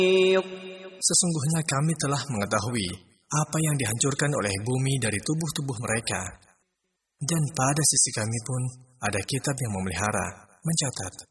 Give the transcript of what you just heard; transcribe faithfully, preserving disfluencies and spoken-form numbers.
Sesungguhnya kami telah mengetahui apa yang dihancurkan oleh bumi dari tubuh-tubuh mereka. Dan pada sisi kami pun ada kitab yang memelihara, mencatat